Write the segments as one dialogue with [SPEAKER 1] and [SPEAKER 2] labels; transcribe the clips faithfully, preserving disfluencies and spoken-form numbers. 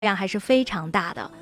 [SPEAKER 1] 量还是非常大的。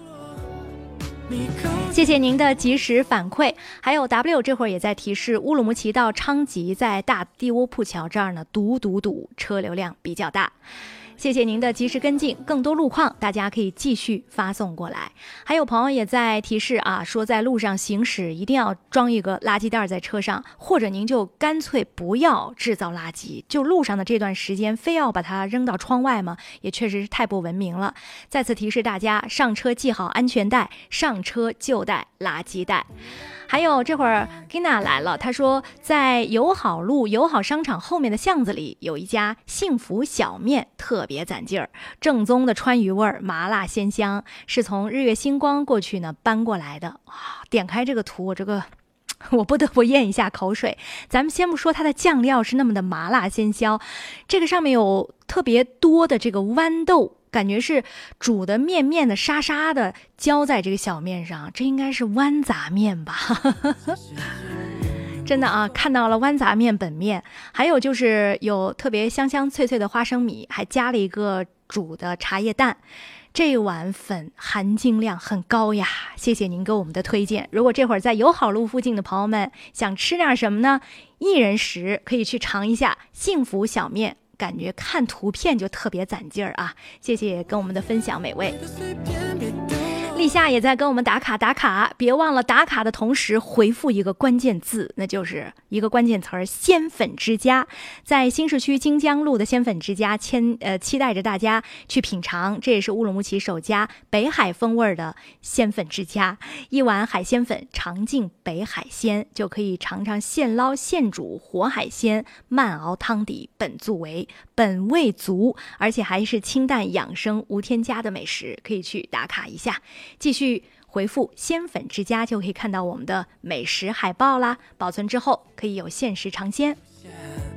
[SPEAKER 1] 谢谢您的及时反馈。还有 W 这会儿也在提示，乌鲁木齐到昌吉在大地窝铺桥这儿呢堵堵堵，车流量比较大。谢谢您的及时跟进，更多路况大家可以继续发送过来。还有朋友也在提示啊，说在路上行驶一定要装一个垃圾袋在车上，或者您就干脆不要制造垃圾，就路上的这段时间非要把它扔到窗外吗？也确实是太不文明了。再次提示大家，上车系好安全带，上车就带垃圾袋。还有这会儿 Gina 来了，他说在友好路友好商场后面的巷子里有一家幸福小面，特别攒劲儿，正宗的川渝味儿，麻辣鲜香，是从日月星光过去呢搬过来的。啊，点开这个图，我这个我不得不咽一下口水。咱们先不说它的酱料是那么的麻辣鲜香，这个上面有特别多的这个豌豆，感觉是煮的面面的沙沙的浇在这个小面上，这应该是豌杂面吧。真的啊，看到了豌杂面本面，还有就是有特别香香脆脆的花生米，还加了一个煮的茶叶蛋。这碗粉含金量很高呀，谢谢您给我们的推荐。如果这会儿在友好路附近的朋友们想吃点什么呢？一人食可以去尝一下幸福小面，感觉看图片就特别攒劲儿啊！谢谢跟我们的分享，美味。立夏也在跟我们打卡打卡，别忘了打卡的同时回复一个关键字，那就是一个关键词儿——鲜粉之家。在新市区金江路的鲜粉之家，签呃期待着大家去品尝，这也是乌鲁木齐首家北海风味的鲜粉之家。一碗海鲜粉，尝尽北海鲜，就可以尝尝现捞现煮活海鲜，慢熬汤底，本足为本味足，而且还是清淡养生无添加的美食，可以去打卡一下。继续回复鲜粉之家就可以看到我们的美食海报啦，保存之后可以有限时尝鲜。